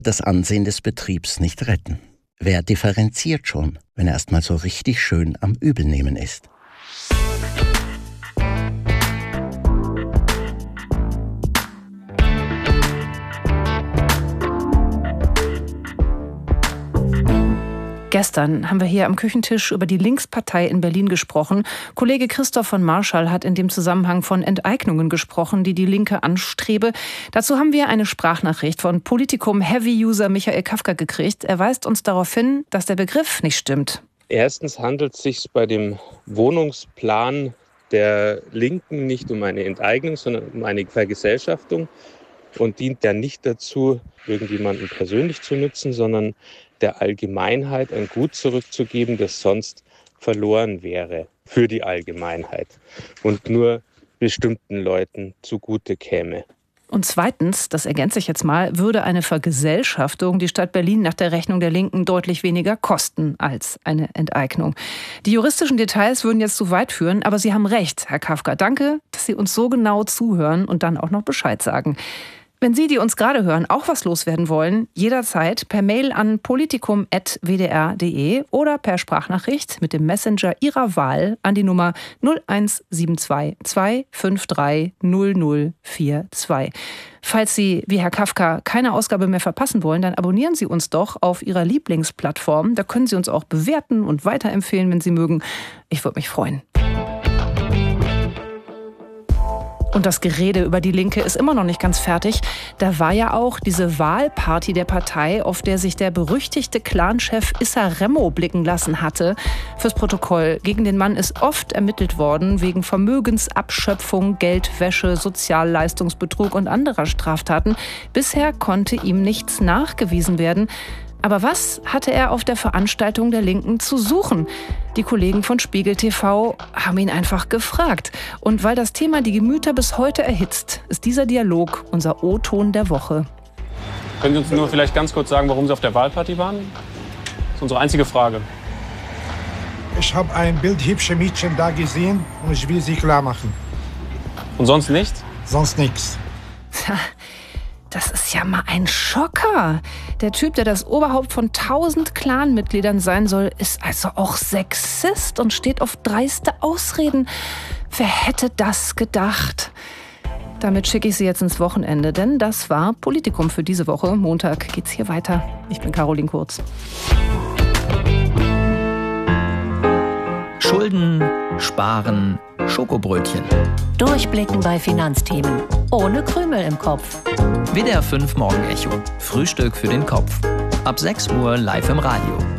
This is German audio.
das Ansehen des Betriebs nicht retten. Wer differenziert schon, wenn er erst mal so richtig schön am Übelnehmen ist? Gestern haben wir hier am Küchentisch über die Linkspartei in Berlin gesprochen. Kollege Christoph von Marschall hat in dem Zusammenhang von Enteignungen gesprochen, die die Linke anstrebe. Dazu haben wir eine Sprachnachricht von Politikum-Heavy-User Michael Kafka gekriegt. Er weist uns darauf hin, dass der Begriff nicht stimmt. Erstens handelt es sich bei dem Wohnungsplan der Linken nicht um eine Enteignung, sondern um eine Vergesellschaftung und dient ja nicht dazu, irgendjemanden persönlich zu nutzen, sondern der Allgemeinheit ein Gut zurückzugeben, das sonst verloren wäre für die Allgemeinheit und nur bestimmten Leuten zugute käme. Und zweitens, das ergänze ich jetzt mal, würde eine Vergesellschaftung die Stadt Berlin nach der Rechnung der Linken deutlich weniger kosten als eine Enteignung. Die juristischen Details würden jetzt zu weit führen, aber Sie haben recht, Herr Kafka. Danke, dass Sie uns so genau zuhören und dann auch noch Bescheid sagen. Wenn Sie, die uns gerade hören, auch was loswerden wollen, jederzeit per Mail an politikum@wdr.de oder per Sprachnachricht mit dem Messenger Ihrer Wahl an die Nummer 0172 253 0042. Falls Sie, wie Herr Kafka, keine Ausgabe mehr verpassen wollen, dann abonnieren Sie uns doch auf Ihrer Lieblingsplattform. Da können Sie uns auch bewerten und weiterempfehlen, wenn Sie mögen. Ich würde mich freuen. Und das Gerede über die Linke ist immer noch nicht ganz fertig. Da war ja auch diese Wahlparty der Partei, auf der sich der berüchtigte Clanchef Issa Remmo blicken lassen hatte. Fürs Protokoll: Gegen den Mann ist oft ermittelt worden wegen Vermögensabschöpfung, Geldwäsche, Sozialleistungsbetrug und anderer Straftaten. Bisher konnte ihm nichts nachgewiesen werden. Aber was hatte er auf der Veranstaltung der Linken zu suchen? Die Kollegen von Spiegel TV haben ihn einfach gefragt. Und weil das Thema die Gemüter bis heute erhitzt, ist dieser Dialog unser O-Ton der Woche. Können Sie uns nur vielleicht ganz kurz sagen, warum Sie auf der Wahlparty waren? Das ist unsere einzige Frage. Ich habe ein bildhübsches Mädchen da gesehen und ich will sie klar machen. Und sonst nichts? Sonst nichts. Das ist ja mal ein Schocker. Der Typ, der das Oberhaupt von 1000 Clanmitgliedern sein soll, ist also auch Sexist und steht auf dreiste Ausreden. Wer hätte das gedacht? Damit schicke ich Sie jetzt ins Wochenende, denn das war Politikum für diese Woche. Montag geht's hier weiter. Ich bin Caroline Kurz. Schulden, Sparen, Schokobrötchen. Durchblicken bei Finanzthemen. Ohne Krümel im Kopf. WDR 5 Morgenecho. Frühstück für den Kopf. Ab 6 Uhr live im Radio.